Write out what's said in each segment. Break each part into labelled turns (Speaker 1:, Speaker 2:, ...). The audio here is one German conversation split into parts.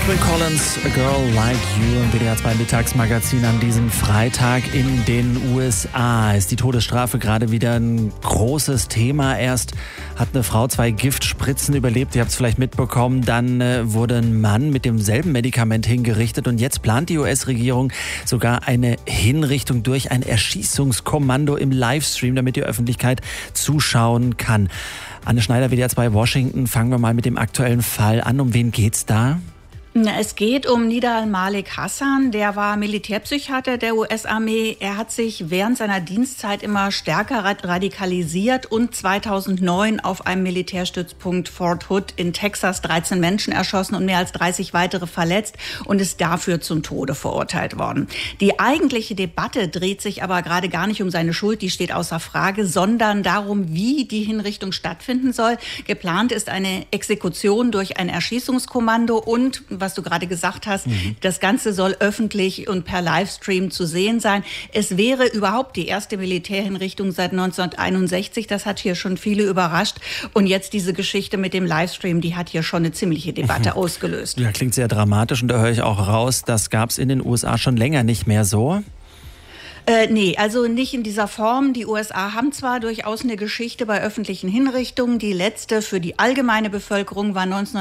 Speaker 1: Edwin Collins, A Girl Like You im WDR 2 Mittagsmagazin an diesem Freitag in den USA. Ist die Todesstrafe gerade wieder ein großes Thema. Erst hat eine Frau 2 Giftspritzen überlebt, ihr habt es vielleicht mitbekommen. Dann wurde ein Mann mit demselben Medikament hingerichtet und jetzt plant die US-Regierung sogar eine Hinrichtung durch ein Erschießungskommando im Livestream, damit die Öffentlichkeit zuschauen kann. Anne Schneider, WDR 2 Washington. Fangen wir mal mit dem aktuellen Fall an. Um wen geht's da?
Speaker 2: Es geht um Nidal Malik Hasan, der war Militärpsychiater der US-Armee. Er hat sich während seiner Dienstzeit immer stärker radikalisiert und 2009 auf einem Militärstützpunkt Fort Hood in Texas 13 Menschen erschossen und mehr als 30 weitere verletzt und ist dafür zum Tode verurteilt worden. Die eigentliche Debatte dreht sich aber gerade gar nicht um seine Schuld, die steht außer Frage, sondern darum, wie die Hinrichtung stattfinden soll. Geplant ist eine Exekution durch ein Erschießungskommando und, was du gerade gesagt hast, das Ganze soll öffentlich und per Livestream zu sehen sein. Es wäre überhaupt die erste Militärhinrichtung seit 1961. Das hat hier schon viele überrascht. Und jetzt diese Geschichte mit dem Livestream, die hat hier schon eine ziemliche Debatte ausgelöst.
Speaker 1: Ja, klingt sehr dramatisch und da höre ich auch raus, das gab es in den USA schon länger nicht mehr so.
Speaker 2: Nee, also nicht in dieser Form. Die USA haben zwar durchaus eine Geschichte bei öffentlichen Hinrichtungen. Die letzte für die allgemeine Bevölkerung war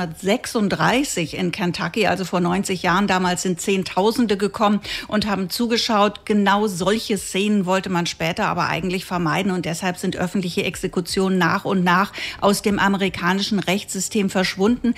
Speaker 2: 1936 in Kentucky, also vor 90 Jahren. Damals sind Zehntausende gekommen und haben zugeschaut. Genau solche Szenen wollte man später aber eigentlich vermeiden. Und deshalb sind öffentliche Exekutionen nach und nach aus dem amerikanischen Rechtssystem verschwunden.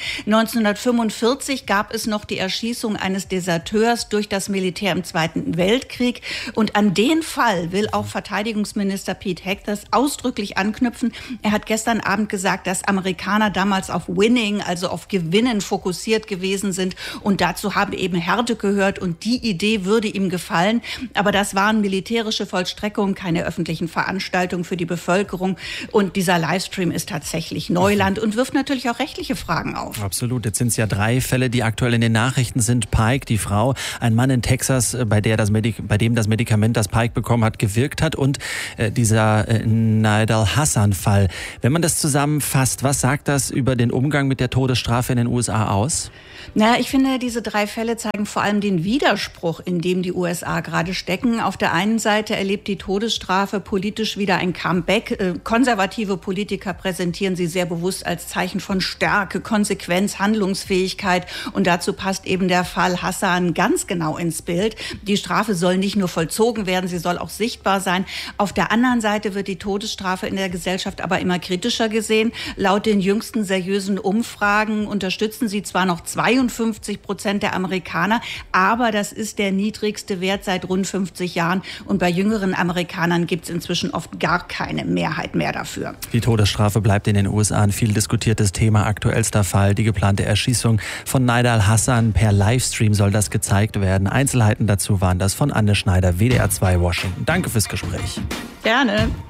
Speaker 2: 1945 gab es noch die Erschießung eines Deserteurs durch das Militär im Zweiten Weltkrieg. Und an den Fall will auch Verteidigungsminister Pete Hegseth ausdrücklich anknüpfen. Er hat gestern Abend gesagt, dass Amerikaner damals auf Winning, also auf Gewinnen fokussiert gewesen sind. Und dazu haben eben Härte gehört und die Idee würde ihm gefallen. Aber das waren militärische Vollstreckungen, keine öffentlichen Veranstaltungen für die Bevölkerung. Und dieser Livestream ist tatsächlich Neuland und wirft natürlich auch rechtliche Fragen auf.
Speaker 1: Absolut. Jetzt sind es ja 3 Fälle, die aktuell in den Nachrichten sind. Pike, die Frau, ein Mann in Texas, bei dem das Medikament, das Pike bekommen hat, gewirkt hat und dieser Nidal Hasan-Fall. Wenn man das zusammenfasst, was sagt das über den Umgang mit der Todesstrafe in den USA aus?
Speaker 2: Na, ich finde, diese 3 Fälle zeigen vor allem den Widerspruch, in dem die USA gerade stecken. Auf der einen Seite erlebt die Todesstrafe politisch wieder ein Comeback. Konservative Politiker präsentieren sie sehr bewusst als Zeichen von Stärke, Konsequenz, Handlungsfähigkeit. Und dazu passt eben der Fall Hasan ganz genau ins Bild. Die Strafe soll nicht nur vollzogen werden, sie soll auch sichtbar sein. Auf der anderen Seite wird die Todesstrafe in der Gesellschaft aber immer kritischer gesehen. Laut den jüngsten seriösen Umfragen unterstützen sie zwar noch 52% der Amerikaner, aber das ist der niedrigste Wert seit rund 50 Jahren. Und bei jüngeren Amerikanern gibt es inzwischen oft gar keine Mehrheit mehr dafür.
Speaker 1: Die Todesstrafe bleibt in den USA ein viel diskutiertes Thema. Aktuellster Fall, die geplante Erschießung von Nidal Hasan. Per Livestream soll das gezeigt werden. Einzelheiten dazu waren das von Anne Schneider, WDR 2 Washington. Danke fürs Gespräch.
Speaker 2: Gerne.